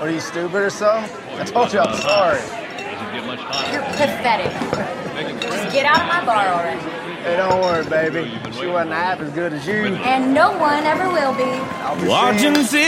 What are you, stupid or something? I told you I'm sorry. You're pathetic. Just get out of my bar already. Hey, don't worry, baby. She wasn't half as good as you. And no one ever will be. I'll be seeing you.